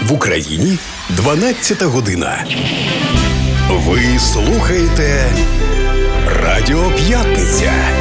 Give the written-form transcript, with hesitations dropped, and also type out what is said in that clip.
В Україні 12 година. Ви слухаєте Радіо П'ятниця.